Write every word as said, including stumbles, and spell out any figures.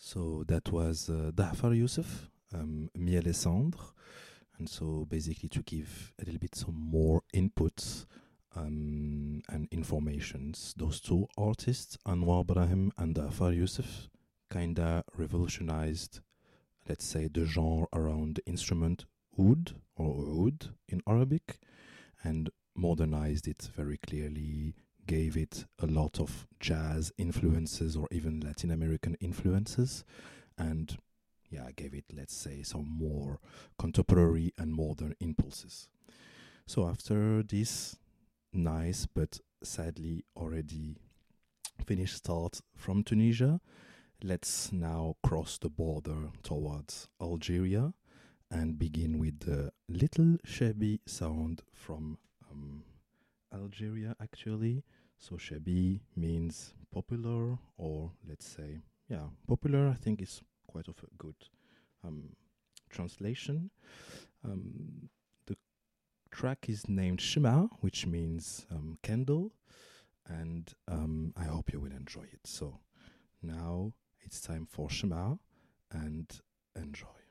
So that was uh, Dafar Youssef, um, Miel et Cendre. And so basically to give a little bit some more inputs um, and informations, those two artists, Anwar Brahim and Dafar Youssef, kinda revolutionized, let's say, the genre around the instrument oud or oud in Arabic, and modernized it very clearly, gave it a lot of jazz influences or even Latin American influences, and yeah, gave it, let's say, some more contemporary and modern impulses. So after this nice but sadly already finished start from Tunisia, let's now cross the border towards Algeria and begin with the little shabby sound from um, Algeria actually. So shabby means popular, or let's say, yeah, popular. I think is quite of a good um, translation. Um, the track is named Shema, which means um, candle, and um, I hope you will enjoy it. So now it's time for Shema, and enjoy.